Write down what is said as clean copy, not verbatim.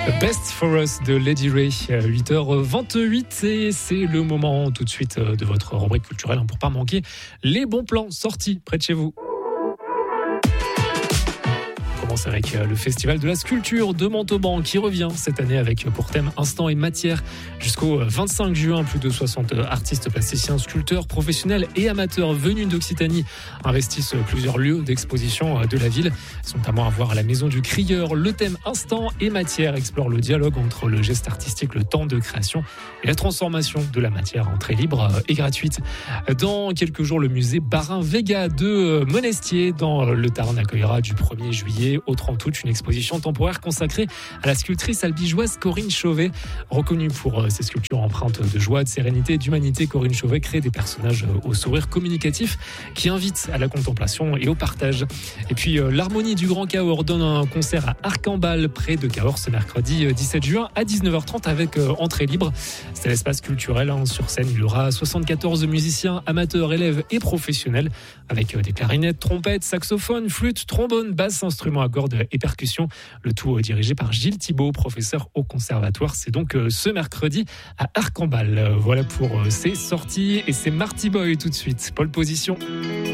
Best for Us de Lady Ray, 8h28 et c'est le moment tout de suite de votre rubrique culturelle pour pas manquer les bons plans sortis près de chez vous. On commence avec le Festival de la Sculpture de Montauban qui revient cette année avec pour thème Instant et Matière. Jusqu'au 25 juin, plus de 60 artistes plasticiens, sculpteurs, professionnels et amateurs venus d'Occitanie investissent plusieurs lieux d'exposition de la ville. Ils sont notamment à voir à la Maison du Crieur. Le thème Instant et Matière explore le dialogue entre le geste artistique, le temps de création et la transformation de la matière. Entrée libre et gratuite. Dans quelques jours, le musée Barin-Vega de Monestier dans le Tarn accueillera du 1er juillet au 30 août une exposition temporaire consacrée à la sculptrice albigeoise Corinne Chauvet. Reconnue pour ses sculptures empreintes de joie, de sérénité et d'humanité, Corinne Chauvet crée des personnages au sourire communicatif qui invitent à la contemplation et au partage. Et puis l'Harmonie du Grand Cahors donne un concert à Arc-en-Bas près de Cahors ce mercredi 17 juin à 19h30 avec entrée libre. C'est l'espace culturel. Sur scène, il y aura 74 musiciens, amateurs, élèves et professionnels avec des clarinettes, trompettes, saxophones, flûtes, trombones, basses, instruments à cordes et percussions. Le tout dirigé par Gilles Thibault, professeur au conservatoire. C'est donc ce mercredi à Arc-en-Bas. Voilà pour ces sorties et c'est Marty Boy tout de suite. Pole position.